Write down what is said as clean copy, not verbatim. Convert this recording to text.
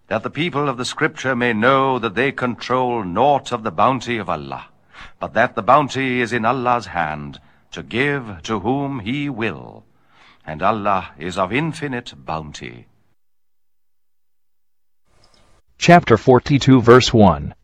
that the people of the Scripture may know that they control naught of the bounty of Allah, but that the bounty is in Allah's hand, to give to whom He will, and Allah is of infinite bounty. Chapter 42, verse 1.